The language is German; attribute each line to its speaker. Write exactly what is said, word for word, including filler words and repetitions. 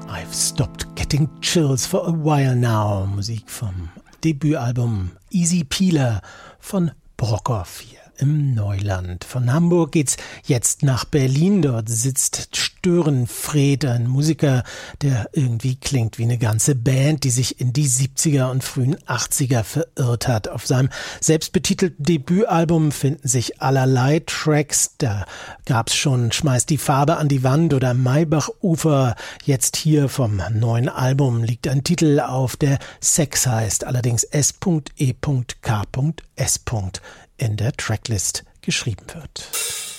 Speaker 1: I've stopped getting chills for a while now. Musik vom Debütalbum Easy Peeler von Brockhoff hier im Neuland. Von Hamburg geht's jetzt nach Berlin. Dort sitzt Störenfried, ein Musiker, der irgendwie klingt wie eine ganze Band, die sich in die siebziger und frühen achtziger verirrt hat. Auf seinem selbstbetitelten Debütalbum finden sich allerlei Tracks. Da gab's schon Schmeiß die Farbe an die Wand oder Maybachufer. Jetzt hier vom neuen Album liegt ein Titel auf, der Sex heißt, allerdings S E K S in der Tracklist geschrieben wird.